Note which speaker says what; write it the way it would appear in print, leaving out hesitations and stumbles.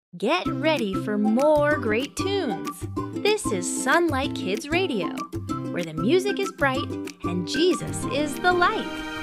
Speaker 1: Get ready for more great tunes. This is Sunlight Kids Radio, where the music is bright and Jesus is the light.